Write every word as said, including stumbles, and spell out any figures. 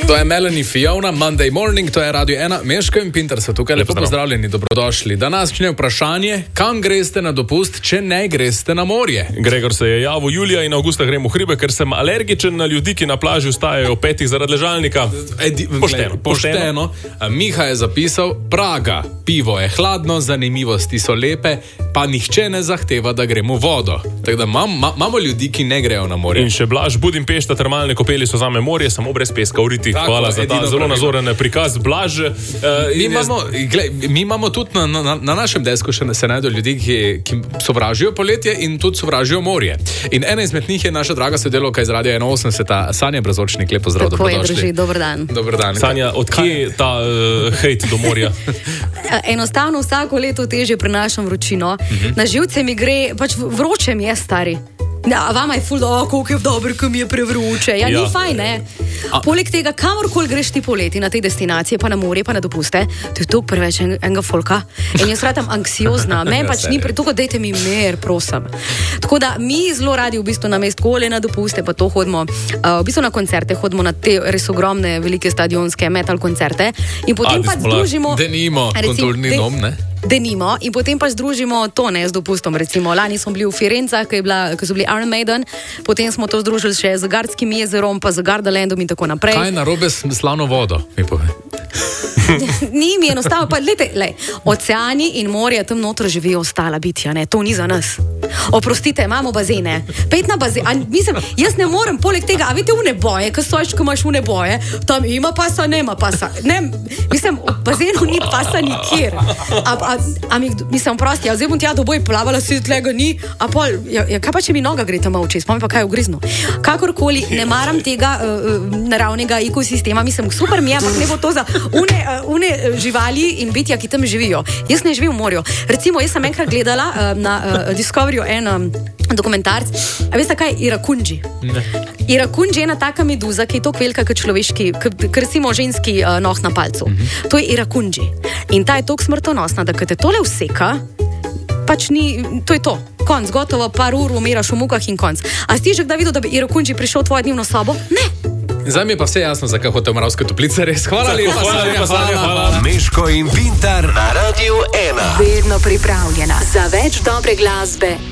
To je Melanie Fiona, Monday Morning, to je Radio ena, Meško in Pintar so tukaj, lepo pozdravljeni, dobrodošli. Današnje vprašanje, kam greste na dopust, če ne greste na morje? Gregor se je javil, Julija in Avgusta grem v hribe, ker sem alergičen na ljudi, ki na plaži vstajajo petih zaradi ležalnika. Edi, Pošteno, gled, pošteno. pošteno. Miha je zapisal, Praga, pivo je hladno, zanimivosti so lepe, pa nihče ne zahteva, da gremo v vodo. Tako da imamo mam, ljudi, ki ne grejo na morje. In še Blaž, Budimpešta, termalne kopeli so zame morje, samo brez peska v riti. Tako, hvala za ta zelo nazoren prikaz. Blaž, uh, mi, imamo, gled, mi imamo tudi na, na, na našem desku še se najdejo ljudi, ki, ki sovražijo poletje in tudi sovražijo morje. In ena izmed njih je naša draga sodelavka iz Radia ena osemdeset, Sanja Brezočnik. Lepo zdrav, Tako je, dobrodošli. drži, dober dan. Dober dan. Sanja, odkje ta uh, hejt do morja? Enostavno vsako leto težje prenašam vročino. Uh-huh. Na živce mi gre, pač vroče mi je, stari. Ja, vama je ful, oh, koliko je dobro, ko mi je prevruče. Ja, ja. Ni fajn, ne? A. Poleg tega, kamorkoli greš ti poleti na te destinacije, pa na morje, pa na dopuste, to je toliko preveč en, enega folka. In jaz ratam anksiozna. Meni pač ni pretoliko, dajte mi mer, prosim. Tako da mi zelo radi v bistvu na mest kole, na dopuste, pa to hodimo, uh, v bistvu na koncerte, hodimo na te res ogromne, velike stadionske metal koncerte in potem pač združimo... Denimo, kulturni dom, ne? Denimo in potem pa združimo to, ne, z dopustom, recimo. Lani smo bili v Firencah, ko, ko so bili Iron Maiden, potem smo to združili še z Gardskim jezerom, pa z Gardalandom in tako naprej. Kaj je narobe s slavno vodo, mi pove? Ni mi enostavno, pa lejte, lej, oceani in morje tam notro živijo ostala bitja, ne, to ni za nas. Oprostite, imamo bazene. Pet na bazen, a, mislim, jaz ne morem poleg tega, a veste, une boje, ko stojiš, ko imaš une boje, tam ima pasa, nema pasa. Ne, mislim, v bazenu ni pasa nikjer. A, a, a mi, mislim, prosti, a zdaj bom tja do boje plavala, si tlega ni, a pol, ja, ja, kaj pa, če mi noga gre tam v čez, pa mi pa kaj ugrizno. Kakorkoli, ne maram tega uh, naravnega ekosistema, mislim, super mi je, ampak ne bo to za une, uh, une živali in bitja, ki tam živijo. Jaz ne živim v morju. Recimo, jaz sem enkrat gledala uh, na uh, Discovery en um, dokumentarc, a veste kaj je irakunji? Ne. Irakunji je ena taka meduza, ki je toliko velika kot človeški, kot recimo ženski uh, noh na palcu. Mm-hmm. To je irakunji. In ta je toliko smrtonosna, da kad te tole vseka, pač ni, to je to. Konc, gotovo, par ur umiraš v mukah in konc. A si že kdaj videl, da bi irakunji prišel v tvojo dnevno sobo? Ne. Zdaj mi je pa vse jasno, zakaj hotel Moravske Toplice, res. Hvala lepa, hvala, hvala, hvala. Meško in Pintar na Radiu ena. Vedno pripravljena za več dobre glasbe.